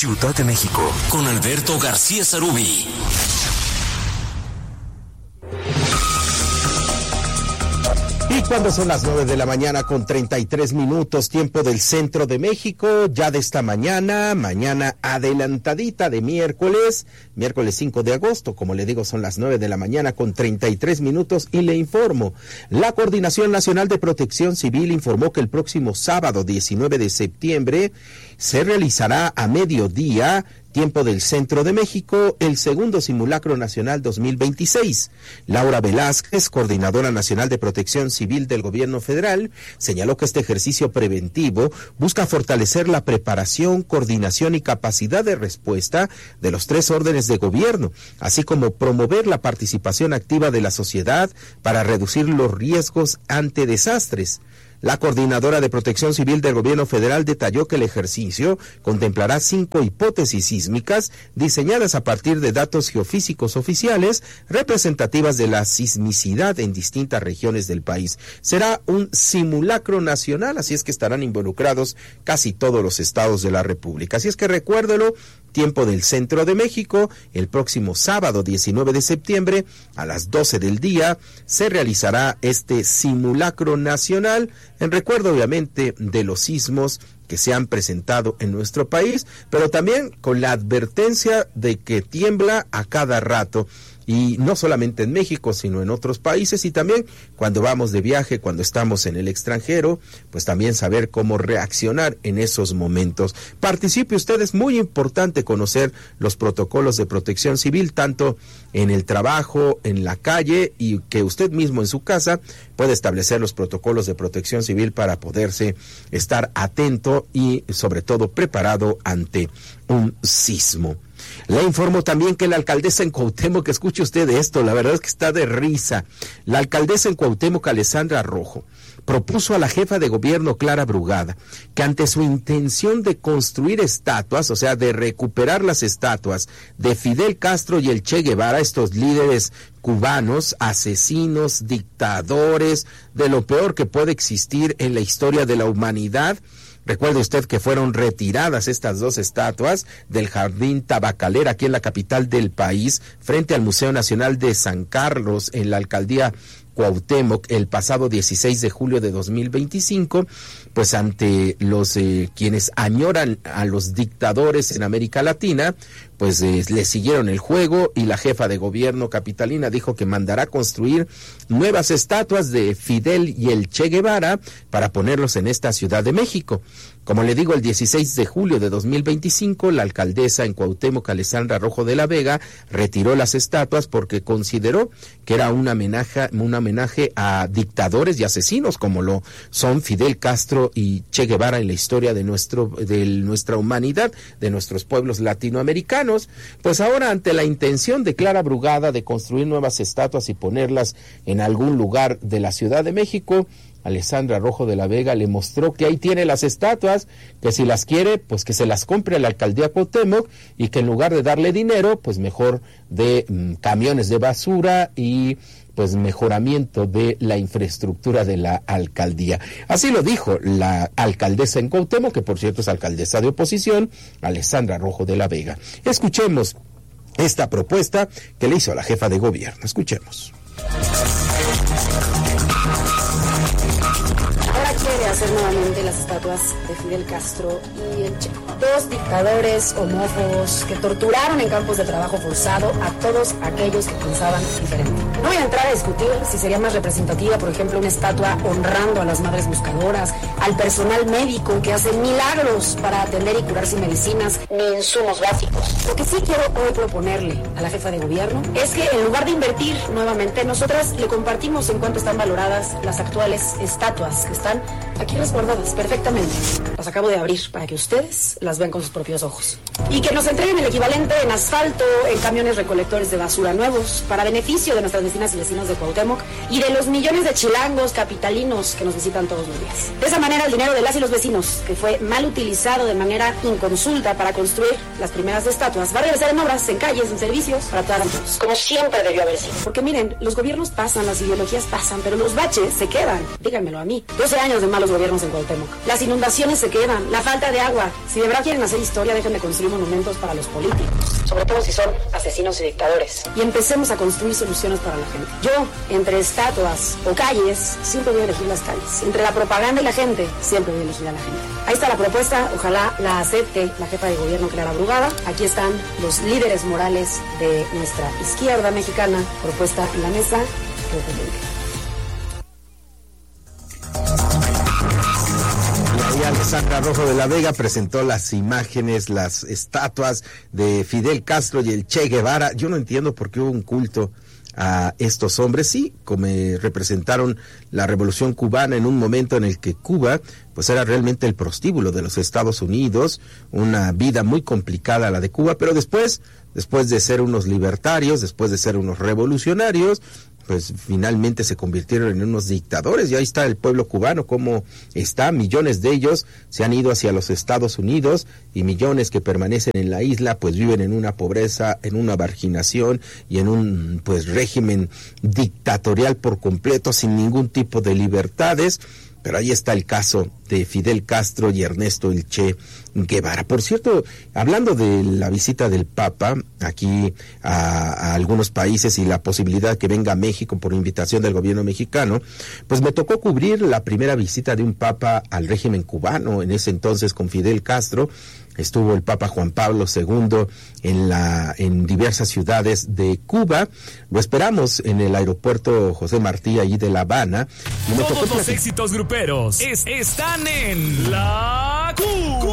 Ciudad de México, con Alberto García Zarubi. Y cuando son las 9 de la mañana con 33 minutos, tiempo del centro de México, ya de esta mañana adelantadita de miércoles 5 de agosto, como le digo, son las 9 de la mañana con 33 minutos y le informo. La Coordinación Nacional de Protección Civil informó que el próximo sábado 19 de septiembre se realizará a mediodía, tiempo del centro de México, el segundo simulacro nacional 2026. Laura Velázquez, coordinadora nacional de protección civil del gobierno federal, señaló que este ejercicio preventivo busca fortalecer la preparación, coordinación y capacidad de respuesta de los tres órdenes de gobierno, así como promover la participación activa de la sociedad para reducir los riesgos ante desastres. La coordinadora de Protección Civil del Gobierno Federal detalló que el ejercicio contemplará 5 hipótesis sísmicas diseñadas a partir de datos geofísicos oficiales representativas de la sismicidad en distintas regiones del país. Será un simulacro nacional, así es que estarán involucrados casi todos los estados de la República. Así es que recuérdelo, tiempo del centro de México, el próximo sábado 19 de septiembre a las 12 del día se realizará este simulacro nacional en recuerdo obviamente de los sismos que se han presentado en nuestro país, pero también con la advertencia de que tiembla a cada rato. Y no solamente en México, sino en otros países, y también cuando vamos de viaje, cuando estamos en el extranjero, pues también saber cómo reaccionar en esos momentos. Participe usted, es muy importante conocer los protocolos de protección civil, tanto en el trabajo, en la calle, y que usted mismo en su casa puede establecer los protocolos de protección civil para poderse estar atento y sobre todo preparado ante un sismo. Le informo también que la alcaldesa en Cuauhtémoc, que escuche usted esto, la verdad es que está de risa. La alcaldesa en Cuauhtémoc, Alessandra Rojo, propuso a la jefa de gobierno, Clara Brugada, que ante su intención de construir estatuas, o sea, de recuperar las estatuas de Fidel Castro y el Che Guevara, estos líderes cubanos, asesinos, dictadores, de lo peor que puede existir en la historia de la humanidad. Recuerde usted que fueron retiradas estas dos estatuas del Jardín Tabacalera, aquí en la capital del país, frente al Museo Nacional de San Carlos, en la alcaldía Cuauhtémoc, el pasado 16 de julio de 2025, pues ante los quienes añoran a los dictadores en América Latina, pues le siguieron el juego, y la jefa de gobierno capitalina dijo que mandará construir nuevas estatuas de Fidel y el Che Guevara para ponerlos en esta Ciudad de México. Como le digo, el 16 de julio de 2025, la alcaldesa en Cuauhtémoc, Alessandra Rojo de la Vega, retiró las estatuas porque consideró que era un homenaje a dictadores y asesinos como lo son Fidel Castro y Che Guevara en la historia de nuestra humanidad, de nuestros pueblos latinoamericanos. Pues ahora, ante la intención de Clara Brugada de construir nuevas estatuas y ponerlas en algún lugar de la Ciudad de México, Alessandra Rojo de la Vega le mostró que ahí tiene las estatuas, que si las quiere, pues que se las compre a la alcaldía Cuauhtémoc, y que en lugar de darle dinero, pues mejor de camiones de basura y pues mejoramiento de la infraestructura de la alcaldía. Así lo dijo la alcaldesa en Cuauhtémoc, que por cierto es alcaldesa de oposición, Alessandra Rojo de la Vega. Escuchemos esta propuesta que le hizo a la jefa de gobierno. Escuchemos. Quiere hacer nuevamente las estatuas de Fidel Castro y el Che. Dos dictadores homófobos que torturaron en campos de trabajo forzado a todos aquellos que pensaban diferente. No voy a entrar a discutir si sería más representativa, por ejemplo, una estatua honrando a las madres buscadoras, al personal médico que hace milagros para atender y curar sin medicinas ni insumos básicos. Lo que sí quiero hoy proponerle a la jefa de gobierno es que en lugar de invertir nuevamente, nosotras le compartimos en cuánto están valoradas las actuales estatuas que están aquí resguardadas perfectamente. Las acabo de abrir para que ustedes las vean con sus propios ojos. Y que nos entreguen el equivalente en asfalto, en camiones recolectores de basura nuevos, para beneficio de nuestras vecinas y vecinos de Cuauhtémoc y de los millones de chilangos capitalinos que nos visitan todos los días. De esa manera, el dinero de las y los vecinos, que fue mal utilizado de manera inconsulta para construir las primeras estatuas, va a regresar en obras, en calles, en servicios, para todos, como siempre debió haber sido. Porque miren, los gobiernos pasan, las ideologías pasan, pero los baches se quedan. Díganmelo a mí. 12 años de malos gobiernos en Cuauhtémoc. Las inundaciones se quedan, la falta de agua. Si de verdad quieren hacer historia, dejen de construir construir monumentos para los políticos, sobre todo si son asesinos y dictadores, y empecemos a construir soluciones para la gente. Yo, entre estatuas o calles, siempre voy a elegir las calles. Entre la propaganda y la gente, siempre voy a elegir a la gente. Ahí está la propuesta, ojalá la acepte la jefa de gobierno Clara Brugada. Aquí están los líderes morales de nuestra izquierda mexicana, propuesta en la mesa. Alessandra Rojo de la Vega presentó las imágenes, las estatuas de Fidel Castro y el Che Guevara. Yo no entiendo por qué hubo un culto a estos hombres. Sí, como representaron la Revolución Cubana en un momento en el que Cuba pues era realmente el prostíbulo de los Estados Unidos, una vida muy complicada la de Cuba, pero después de ser unos libertarios, después de ser unos revolucionarios, pues finalmente se convirtieron en unos dictadores. Y ahí está el pueblo cubano, como está, millones de ellos se han ido hacia los Estados Unidos y millones que permanecen en la isla pues viven en una pobreza, en una marginación y en un pues régimen dictatorial por completo, sin ningún tipo de libertades. Pero ahí está el caso de Fidel Castro y Ernesto el Che Guevara. Por cierto, hablando de la visita del Papa aquí a algunos países y la posibilidad que venga a México por invitación del gobierno mexicano, pues me tocó cubrir la primera visita de un Papa al régimen cubano, en ese entonces con Fidel Castro. Estuvo el Papa Juan Pablo II en diversas ciudades de Cuba. Lo esperamos en el aeropuerto José Martí, allí de La Habana. Todos los éxitos gruperos están en La